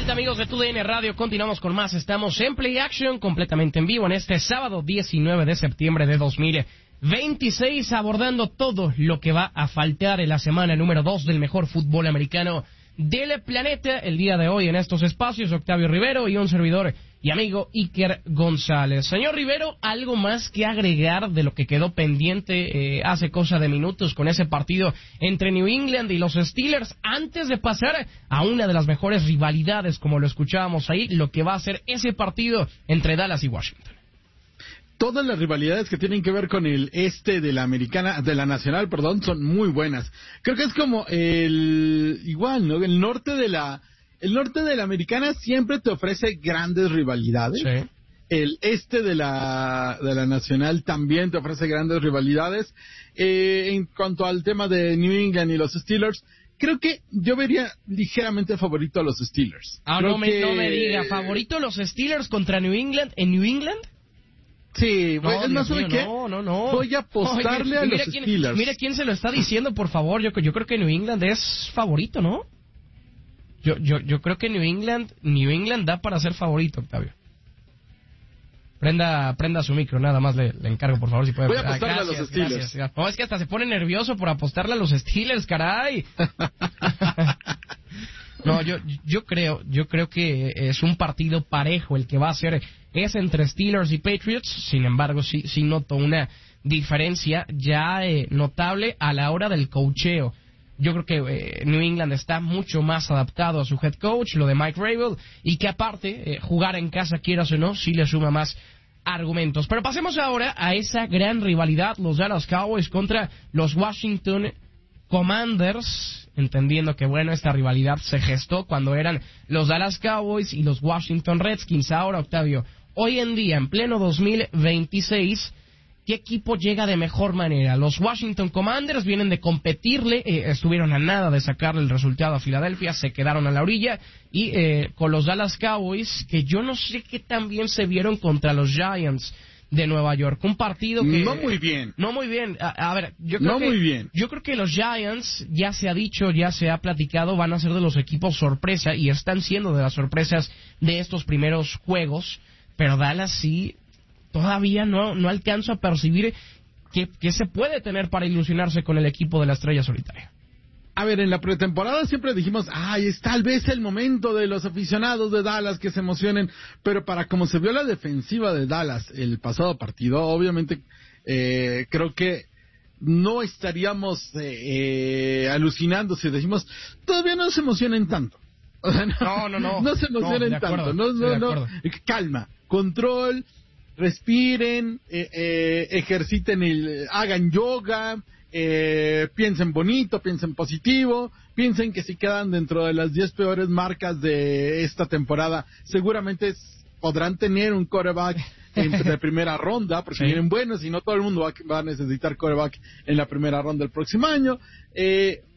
vuelta, amigos de TUDN Radio, continuamos con más. Estamos en Play Action, completamente en vivo en este sábado 19 de septiembre de 2026, abordando todo lo que va a faltar en la semana número 2 del mejor fútbol americano del planeta. El día de hoy en estos espacios, Octavio Rivero y un servidor y amigo Iker González. Señor Rivero, ¿algo más que agregar de lo que quedó pendiente hace cosa de minutos con ese partido entre New England y los Steelers, antes de pasar a una de las mejores rivalidades, como lo escuchábamos ahí, lo que va a ser ese partido entre Dallas y Washington? Todas las rivalidades que tienen que ver con el este de la nacional, son muy buenas. Creo que es como igual, ¿no? El norte de la americana siempre te ofrece grandes rivalidades. Sí. El este de la nacional también te ofrece grandes rivalidades. En cuanto al tema de New England y los Steelers, creo que yo vería ligeramente favorito a los Steelers. No me diga, ¿favorito los Steelers contra New England en New England? Sí, no, es más mío, que no. Voy a apostarle a los Steelers. Mire quién se lo está diciendo, por favor. Yo creo que New England es favorito, ¿no? Yo creo que New England da para ser favorito, Octavio. Prenda su micro, nada más le encargo, por favor, si puede. Voy a apostarle a los Steelers. Gracias. No, es que hasta se pone nervioso por apostarle a los Steelers, caray. No, yo creo que es un partido parejo el que va a ser. Es entre Steelers y Patriots. Sin embargo, sí noto una diferencia ya notable a la hora del coacheo. Yo creo que New England está mucho más adaptado a su head coach, lo de Mike Vrabel, y que aparte, jugar en casa, quieras o no, sí le suma más argumentos. Pero pasemos ahora a esa gran rivalidad, los Dallas Cowboys contra los Washington Commanders, entendiendo que, esta rivalidad se gestó cuando eran los Dallas Cowboys y los Washington Redskins. Ahora, Octavio, hoy en día, en pleno 2026, ¿qué equipo llega de mejor manera? Los Washington Commanders vienen de competirle, estuvieron a nada de sacarle el resultado a Filadelfia, se quedaron a la orilla, y con los Dallas Cowboys, que yo no sé qué tan bien se vieron contra los Giants de Nueva York. Un partido que... No muy bien. A ver, yo creo que los Giants, ya se ha dicho, ya se ha platicado, van a ser de los equipos sorpresa, y están siendo de las sorpresas de estos primeros juegos, pero Dallas sí... Todavía no alcanzo a percibir que se puede tener para ilusionarse con el equipo de la estrella solitaria. A ver, en la pretemporada siempre dijimos, es tal vez el momento de los aficionados de Dallas que se emocionen, pero para como se vio la defensiva de Dallas el pasado partido, obviamente creo que no estaríamos alucinando si decimos, todavía no se emocionen tanto. No. No se emocionen tanto. No. Calma, control. Respiren, ejerciten, hagan yoga, piensen bonito, piensen positivo, piensen que si quedan dentro de las 10 peores marcas de esta temporada, seguramente podrán tener un quarterback de primera ronda, porque vienen buenos y no todo el mundo va a necesitar quarterback en la primera ronda del próximo año.